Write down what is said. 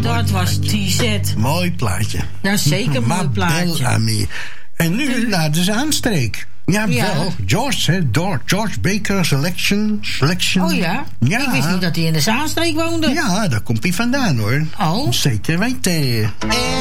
dat was TZ. Mooi plaatje. Ja, zeker een mooi plaatje. Ami. En nu naar de Zaanstreek. Ja, wel. George, hè. George Baker Selection. Oh ja? Ik wist niet dat hij in de Zaanstreek woonde. Ja, daar komt hij vandaan, hoor. Oh. Zeker weten.